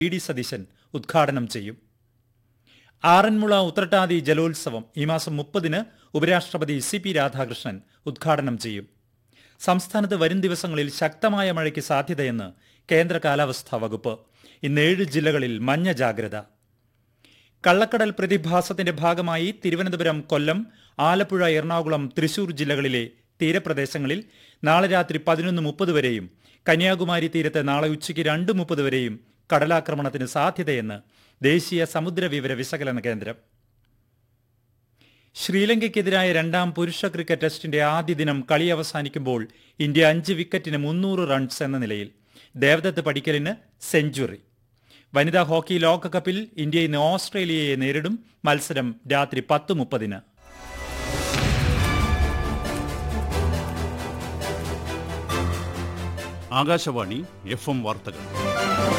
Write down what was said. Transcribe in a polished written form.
VD. Satheesan ഉദ്ഘാടനം ചെയ്യും. ആറന്മുള ഉത്രട്ടാതി ജലോത്സവം ഈ മാസം 30-ന് ഉപരാഷ്ട്രപതി സി.പി. രാധാകൃഷ്ണൻ ഉദ്ഘാടനം ചെയ്യും. സംസ്ഥാനത്ത് വരും ദിവസങ്ങളിൽ ശക്തമായ മഴയ്ക്ക് സാധ്യതയെന്ന് കേന്ദ്ര കാലാവസ്ഥാ വകുപ്പ്. ഇന്ന് 7 ജില്ലകളിൽ മഞ്ഞ ജാഗ്രത. കള്ളക്കടൽ പ്രതിഭാസത്തിന്റെ ഭാഗമായി തിരുവനന്തപുരം, കൊല്ലം, ആലപ്പുഴ, എറണാകുളം, തൃശൂർ ജില്ലകളിലെ തീരപ്രദേശങ്ങളിൽ നാളെ രാത്രി 11:30 വരെയും കന്യാകുമാരി തീരത്ത് നാളെ ഉച്ചയ്ക്ക് 2:30 വരെയും കടലാക്രമണത്തിന് സാധ്യതയെന്ന് ദേശീയ സമുദ്ര വിവര വിശകലന കേന്ദ്രം. ശ്രീലങ്കയ്ക്കെതിരായ 2ാം പുരുഷ ക്രിക്കറ്റ് ടെസ്റ്റിന്റെ ആദ്യ ദിനം കളി അവസാനിക്കുമ്പോൾ ഇന്ത്യ 5 വിക്കറ്റിന് 300 റൺസ് എന്ന നിലയിൽ. ദേവദത്ത് പടിക്കലിന് സെഞ്ചുറി. വനിതാ ഹോക്കി ലോകകപ്പിൽ ഇന്ത്യ ഇന്ന് ഓസ്ട്രേലിയയെ നേരിടും. മത്സരം രാത്രി 10:30-ന്. ആകാശവാണി FM വാർത്തകൾ.